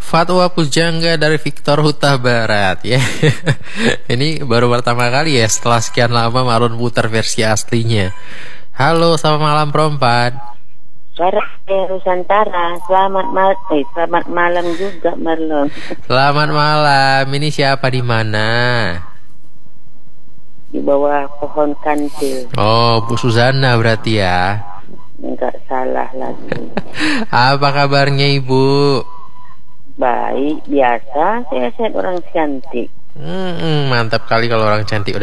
Fatwa Pujangga dari Victor Huta Barat ya. Ini baru pertama kali ya setelah sekian lama Marlon putar versi aslinya. Halo, selamat malam perempat. Suara Nusantara, selamat malam juga Marlon. Selamat malam. Ini siapa di mana? Di bawah pohon kantil. Oh, Bu Suzana berarti ya. Enggak salah lagi. Apa kabarnya Ibu? Baik, biasa. Saya sehat, orang cantik. Mantap kali kalau orang cantik.